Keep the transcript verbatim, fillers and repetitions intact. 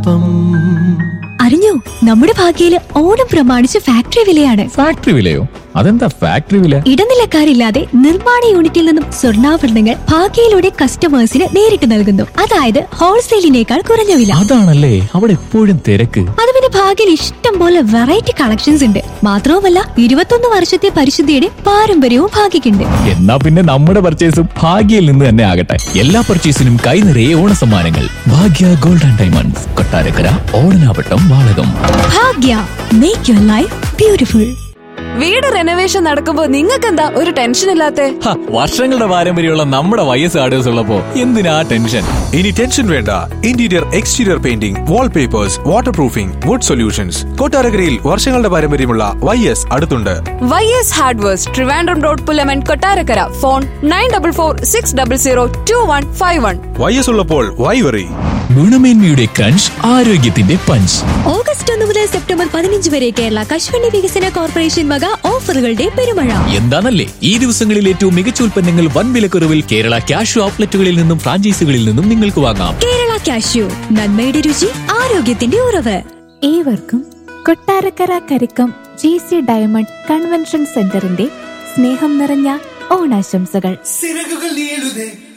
ഒപ്പം. അറിഞ്ഞോ, നമ്മുടെ ഭാഗ്യയില് ഓണം പ്രമാണിച്ച് ഫാക്ടറി വിലയാണ്. ഫാക്ടറി വിലയോ? അതെന്താ ഫാക്ടറി വില? ഇടനിലക്കാരില്ലാതെ നിർമ്മാണ യൂണിറ്റിൽ നിന്നും സ്വർണ്ണാഭരണങ്ങൾ ഭാഗ്യയിലൂടെ കസ്റ്റമേഴ്സിന് നേരിട്ട് നൽകുന്നു. അതായത് ഹോൾസെയിലിനേക്കാൾ കുറഞ്ഞ വില. അതാണല്ലേ അവിടെ എപ്പോഴും തിരക്ക്. അത് പിന്നെ ഭാഗ്യയിൽ ഇഷ്ടം പോലെ വെറൈറ്റി കളക്ഷൻസ് ഉണ്ട്. മാത്രവുമല്ല, ഇരുപത്തൊന്ന് വർഷത്തെ പരിശുദ്ധിയുടെ പാരമ്പര്യവും ഭാഗ്യക്കുണ്ട്. എന്നാ പിന്നെ നമ്മുടെ പർച്ചേസും ഭാഗ്യയിൽ നിന്ന് തന്നെ ആകട്ടെ. എല്ലാ പർച്ചേസിനും കൈ നിറയെ ഓണസമ്മാനങ്ങൾ. ഭാഗ്യ gold and diamonds, Kottarakkara, Odanavattam, Valakom. Bhagya, make your life beautiful. വീട് റെനോവേഷൻ നടക്കുമ്പോ നിങ്ങൾക്ക് എന്താ ഒരു ടെൻഷൻ ഇല്ലാത്തെ? വർഷങ്ങളുടെ പാരമ്പര്യമുള്ള നമ്മുടെ വൈ എസ് ആർഡേഴ്സ് ഉള്ളപ്പോ എന്തിനാ ടെൻഷൻ? ഇനി ടെൻഷൻ വേണ്ട. Interior exterior painting, wallpapers, water proofing, would solutions. കൊട്ടാരക്കരയിൽ വർഷങ്ങളുടെ പാരമ്പര്യമുള്ള വൈ എസ് അടുത്തുണ്ട്. Y S hardwares, Trivandrum road, Pulaman, Kottarakkara. Phone nine double four six double zero to one five one. Y S ഉള്ളപ്പോൾ Y worry. ഗുണമേന്മയുടെ crunch, ആരോഗ്യത്തിന്റെ punch. August ഒന്ന് മുതൽ September പതിനഞ്ച് വരെ കേരള കശുവണ്ടി വികസന കോർപ്പറേഷൻ വക ഓഫറുകളുടെ പെരുമഴ. എന്താണല്ലേ ഈ ദിവസങ്ങളിൽ ഏറ്റവും മികച്ച ഉൽപ്പന്നങ്ങൾ വൻ വിലക്കുറവിൽ കേരള കാഷ്യൂ ഔട്ട്ലെറ്റുകളിൽ നിന്നും ഫ്രാഞ്ചൈസികളിൽ നിന്നും നിങ്ങൾക്ക് വാങ്ങാം. കേരള കാഷ്യൂ, നന്മയുടെ രുചി, ആരോഗ്യത്തിന്റെ ഉറവ്. ഏവർക്കും Kottarakkara Karikkam G C diamond convention സെന്ററിന്റെ സ്നേഹം നിറഞ്ഞ ഓണാശംസകൾ.